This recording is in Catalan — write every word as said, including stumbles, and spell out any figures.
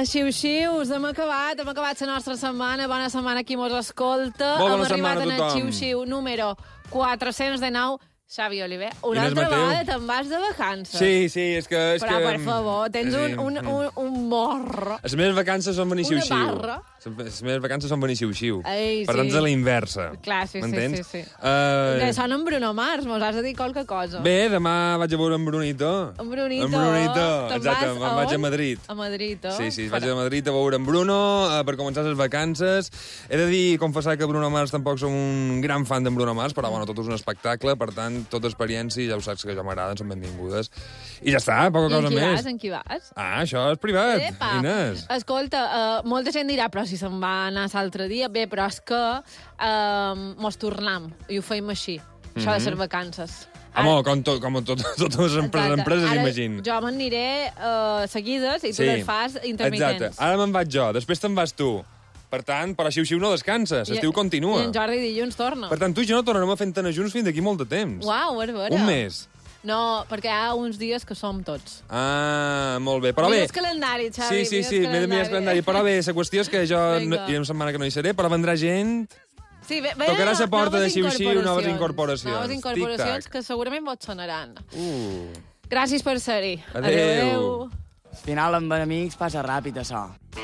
xiu-xius, hem acabat, hem acabat la nostra setmana. Bona setmana a qui mos escolta. Molt bona hem setmana arribat a en el tothom. xiu-xiu número quatre-cents dinou. Xavi Oliver, una Inés altra Mateu. vegada te'n vas de vacances. Sí, sí, és que... És Però, que... per favor, tens sí, un, un, un, un morro. Les meves vacances són venir Una xiu-xiu. barra. Les meves vacances són venir xiu-xiu. Ei, Per sí. tant, és a la inversa. Clar, sí, sí, M'entens? sí, sí. Uh, Que sona en Bruno Mars, mos has de dir qualque cosa. Bé, demà vaig a veure en Brunito. En Brunito. En Brunito, Te'n exacte, vas me'n vaig a on? Madrid. A Madrid, oh? Sí, sí, vaig a Madrid a veure en Bruno uh, per començar les vacances. He de dir, confessar que Bruno Mars tampoc som un gran fan d'en Bruno Mars, però bueno, tot és un espectacle, per tant, tota experiència, ja ho saps que ja m'agraden, són benvingudes. I ja està, poca I en cosa qui més. vas, en qui vas? Ah, això és privat, Epa. Inés. Escolta, uh, molta gent dirà, però si se'n va anar l'altre dia, bé, però és que uh, mos tornam, i ho feim així. Mm -hmm. Això de ser vacances. Home, com, to, com tot, totes les empreses, Exacte. empreses Ara imagino. jo me'n aniré uh, seguides i tu Sí. les fas intermitents. Exacte. Ara me'n vaig jo, després te'n vas tu. Per tant, però xiu-xiu no descansa, l'estiu continua. I en Jordi dilluns torna. Per tant, tu i jo no tornarem a fent-ne junts fins d'aquí molt de temps. Uau, a veure. Un mes. No, perquè hi ha uns dies que som tots. Ah, molt bé. Però Mira bé... el calendari, Xavi. Sí, sí, mira sí, el m'he de mirar el calendari. Però bé, la qüestió és que jo no, Vinga. hi ha una setmana que no hi seré, però vendrà gent... Sí, bé, bé, Tocarà la porta de noves xiu-xiu, noves incorporacions. Noves incorporacions Tic-tac. que segurament vos sonaran. Uh. Gràcies per ser-hi. Adéu. Adéu. Al final, amb amics, passa ràpid, això.